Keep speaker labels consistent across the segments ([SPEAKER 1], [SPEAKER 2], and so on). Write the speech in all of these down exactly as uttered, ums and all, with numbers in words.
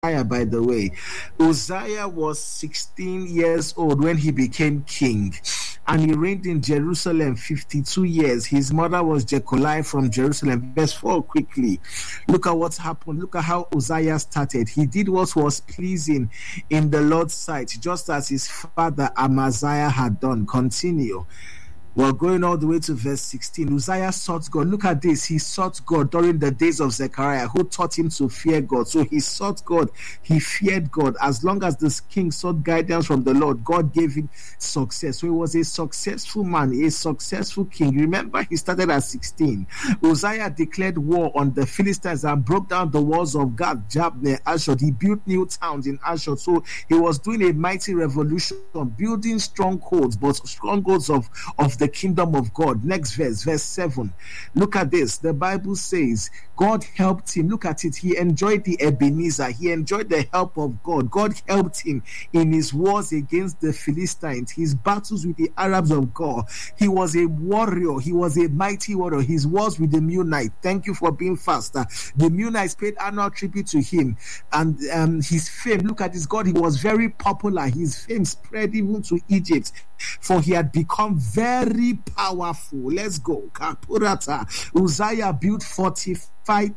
[SPEAKER 1] by the way. Uzziah was sixteen years old when he became king, and he reigned in Jerusalem fifty-two years. His mother was Jecoliah from Jerusalem. Verse four, quickly. Look at what happened. Look at how Uzziah started. He did what was pleasing in the Lord's sight, just as his father Amaziah had done. Continue. We're going all the way to verse sixteen. Uzziah sought God. Look at this. He sought God during the days of Zechariah, who taught him to fear God. So he sought God. He feared God. As long as this king sought guidance from the Lord, God gave him success. So he was a successful man, a successful king. Remember, he started at sixteen. Uzziah declared war on the Philistines and broke down the walls of Gath, Jabneh, Ashdod. He built new towns in Ashdod. So he was doing a mighty revolution, building strongholds, but strongholds of, of the kingdom of God. Next verse, verse seven. Look at this. The Bible says God helped him. Look at it. He enjoyed the Ebenezer. He enjoyed the help of God. God helped him in his wars against the Philistines, his battles with the Arabs of God. He was a warrior. He was a mighty warrior. His wars with the Meunites. Thank you for being faster. The Meunites paid annual tribute to him, and um, his fame. Look at this. God. He was very popular. His fame spread even to Egypt, for he had become very powerful. Let's go. Kapurata. Uzziah built fortified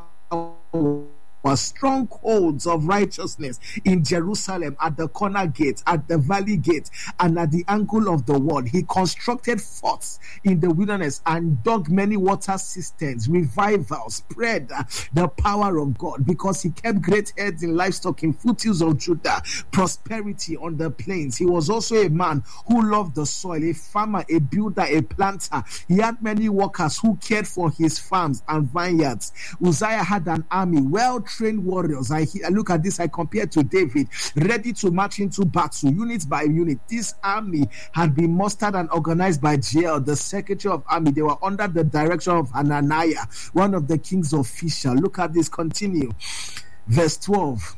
[SPEAKER 1] towers, strongholds of righteousness in Jerusalem, at the corner gate, at the valley gate, and at the angle of the wall. He constructed forts in the wilderness and dug many water cisterns. Revival spread the power of God, because he kept great herds in livestock in foothills of Judah, prosperity on the plains. He was also a man who loved the soil, a farmer, a builder, a planter. He had many workers who cared for his farms and vineyards. Uzziah had an army, well trained warriors. I, I look at this, I compare to David, ready to march into battle, unit by unit. This army had been mustered and organized by Jael, the secretary of army. They were under the direction of Hananiah, one of the king's officials. Look at this, continue. Verse twelve.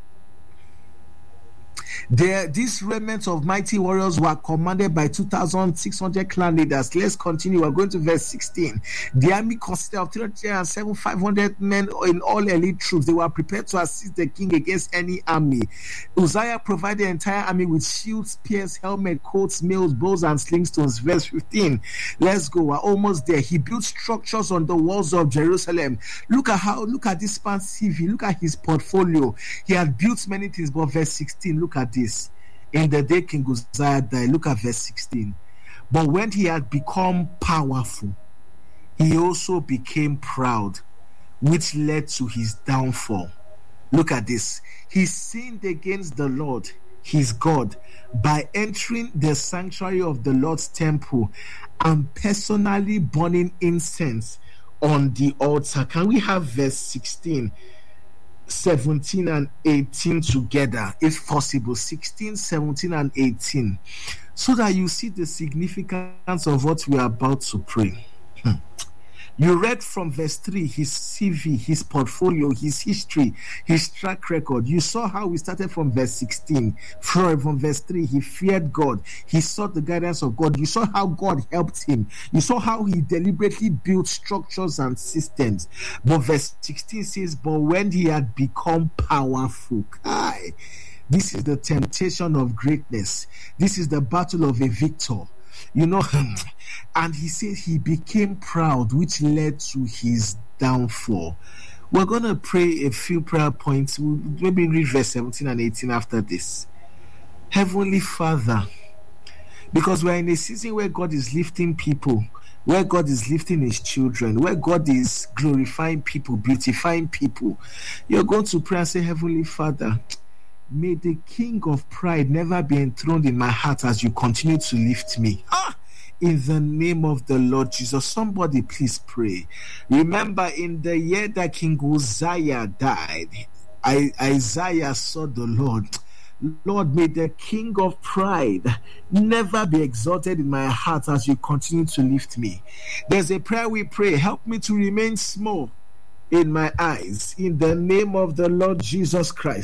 [SPEAKER 1] There, these remnants of mighty warriors were commanded by two thousand six hundred clan leaders. Let's continue. We're going to verse sixteen. The army consisted of three hundred seven, five hundred men in all elite troops. They were prepared to assist the king against any army. Uzziah provided the entire army with shields, spears, helmet, coats, mails, bows, and slingstones. Verse fifteen. Let's go. We're almost there. He built structures on the walls of Jerusalem. Look at how, look at this man's C V. Look at his portfolio. He had built many things, but verse sixteen, look at this. In the day King Uzziah died, look at verse sixteen. But when he had become powerful, he also became proud, which led to his downfall. Look at this. He sinned against the Lord, his God, by entering the sanctuary of the Lord's temple and personally burning incense on the altar. Can we have verse sixteen? seventeen and eighteen together, if possible. sixteen, seventeen, and eighteen, so that you see the significance of what we are about to pray. Hmm. You read from verse three, his C V, his portfolio, his history, his track record. You saw how we started from verse sixteen. From, from verse three, he feared God. He sought the guidance of God. You saw how God helped him. You saw how he deliberately built structures and systems. But verse sixteen says, but when he had become powerful, kai, this is the temptation of greatness. This is the battle of a victor. You know, and he said he became proud, which led to his downfall. We're going to pray a few prayer points. We'll maybe read verse seventeen and eighteen after this. Heavenly Father, because we're in a season where God is lifting people, where God is lifting his children, where God is glorifying people, beautifying people, you're going to pray and say, Heavenly Father, may the king of pride never be enthroned in my heart as you continue to lift me. Ah! In the name of the Lord Jesus. Somebody please pray. Remember, in the year that King Uzziah died, I, Isaiah saw the Lord. Lord, may the king of pride never be exalted in my heart as you continue to lift me. There's a prayer we pray. Help me to remain small in my eyes, in the name of the Lord Jesus Christ.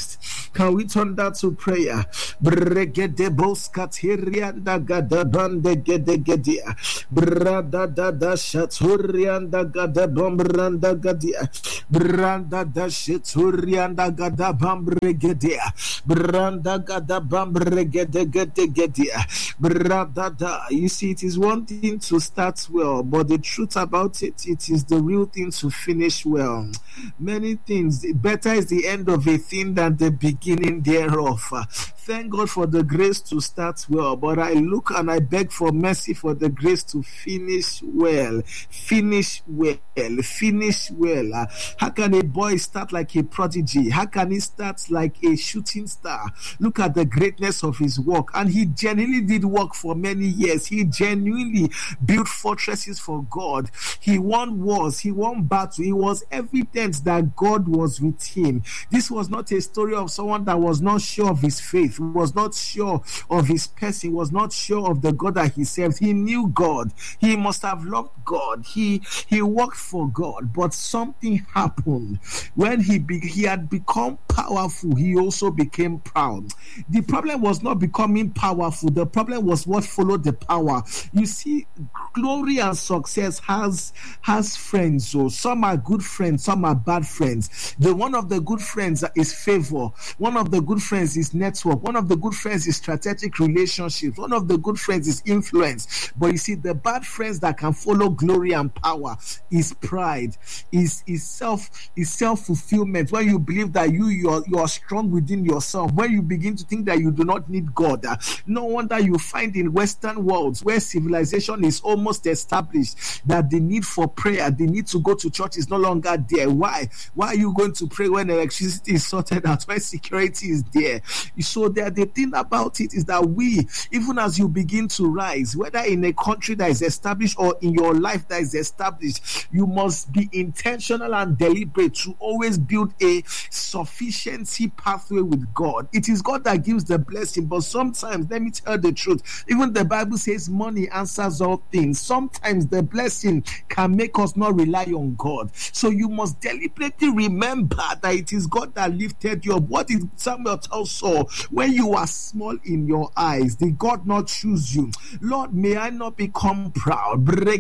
[SPEAKER 1] Can we turn that to prayer? Bregede boskatirianda gada bande gede gedia. Brada da da shaturianda gada bombranda gadia. Branda da shaturianda gada bambregedia. Branda gada bambregede gede gedia. Brada da. You see, it is one thing to start well, but the truth about it, it is the real thing to finish well. Many things, better is the end of a thing than the beginning thereof. Thank God for the grace to start well, but I look and I beg for mercy for the grace to finish well. Finish well. Finish well. How can a boy start like a prodigy? How can he start like a shooting star? Look at the greatness of his work. And he genuinely did work for many years. He genuinely built fortresses for God. He won wars. He won battles. It was evident that God was with him. This was not a story of someone that was not sure of his faith, was not sure of his person, was not sure of the God that he served. He knew God. He must have loved God. He he worked for God. But something happened. When he be, he had become powerful, he also became proud. The problem was not becoming powerful. The problem was what followed the power. You see, glory and success has has friends. So some are good friends, some are bad friends. The one of the good friends is favor. One of the good friends is network. One of the good friends is strategic relationships. One of the good friends is influence. But you see, the bad friends that can follow glory and power is pride, is is self is self-fulfillment. When you believe that you you are, you are strong within yourself, when you begin to think that you do not need God, uh, no wonder you find in Western worlds where civilization is almost established that the need for prayer, the need to go to church is no longer there. Why? Why are you going to pray when electricity is sorted out, when security is there? So that the thing about it is that we, even as you begin to rise, whether in a country that is established or in your life that is established, you must be intentional and deliberate to always build a sufficiency pathway with God. It is God that gives the blessing, but sometimes, let me tell the truth, even the Bible says money answers all things. Sometimes the blessing can make us not rely on God. So you must deliberately remember that it is God that lifted you up. What did Samuel tell Saul? When you are small in your eyes, did God not choose you? Lord, may I not become proud. May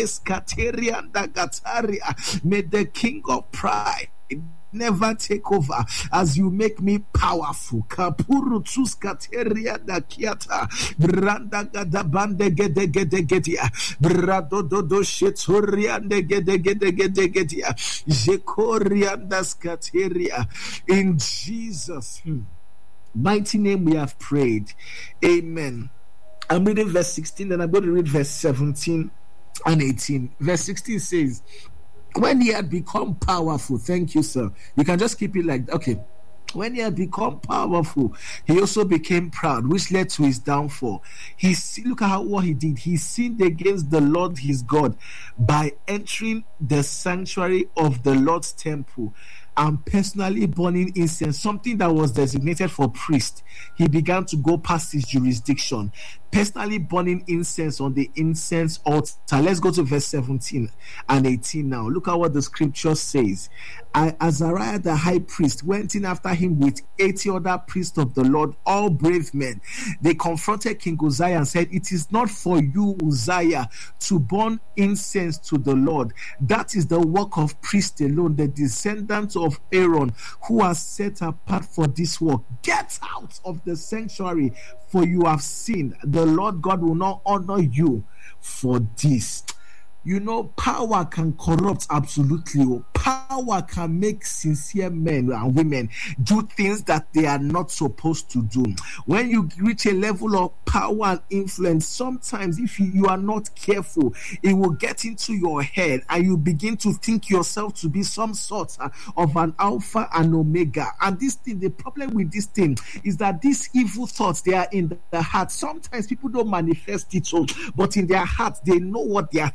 [SPEAKER 1] the King of Pride never take over as you make me powerful. Kapuru tuskateria da kiata branda gada bande gede gede gedia brado dodo shetoria de gede gede gede gedia jekoria da skateria. In Jesus' hmm, mighty name we have prayed. Amen. I'm reading verse sixteen, and I'm going to read verse seventeen and eighteen. Verse sixteen says, when he had become powerful, thank you, sir. You can just keep it like that. Okay. When he had become powerful, he also became proud, which led to his downfall. He look at how what he did. He sinned against the Lord his God by entering the sanctuary of the Lord's temple and personally burning incense, something that was designated for priests. He began to go past his jurisdiction, personally burning incense on the incense altar. Let's go to verse seventeen and eighteen now. Look at what the scripture says. Azariah the high priest went in after him with eighty other priests of the Lord, all brave men. They confronted King Uzziah and said, it is not for you, Uzziah, to burn incense to the Lord. That is the work of priests alone, the descendants of Aaron, who are set apart for this work. Get out of the sanctuary, for you have sinned. The Lord God will not honor you for this. You know, power can corrupt absolutely. Power can make sincere men and women do things that they are not supposed to do. When you reach a level of power and influence, sometimes if you, you are not careful, it will get into your head and you begin to think yourself to be some sort of an alpha and omega. And this thing, the problem with this thing is that these evil thoughts, they are in the heart. Sometimes people don't manifest it all, but in their hearts, they know what they are thinking.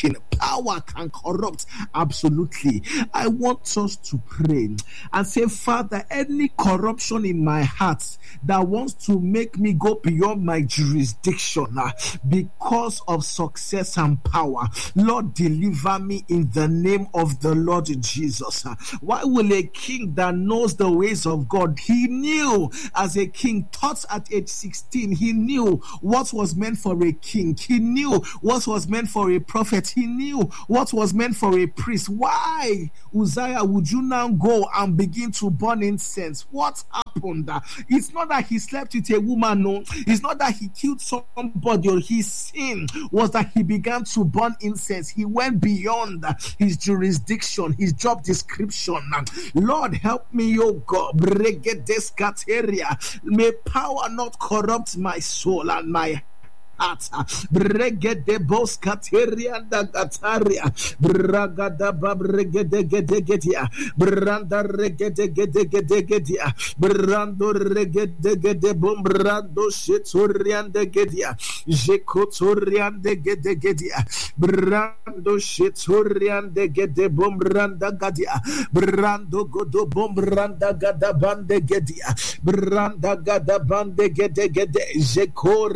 [SPEAKER 1] speaking. Power can corrupt. Absolutely. I want us to pray and say, Father, any corruption in my heart that wants to make me go beyond my jurisdiction uh, because of success and power, Lord, deliver me in the name of the Lord Jesus. Uh, why will a king that knows the ways of God, he knew as a king, taught at age sixteen, he knew what was meant for a king, he knew what was meant for a prophet, he knew what was meant for a priest. Why, Uzziah, would you now go and begin to burn incense? What happened? It's not that he slept with a woman, no. It's not that he killed somebody, or his sin was that he began to burn incense. He went beyond his jurisdiction, his job description. Lord, help me, oh God. May power not corrupt my soul and my Bregede boskateria da gataria bragada babregede gede gedia branda regede gede gede gedia brando regede gede bombrando shetoriande gedia jekotoriande gede gedia brando shetoriande gede bombranda gadia brando godo bombranda gada bande gedia branda gada bande gede gede jekor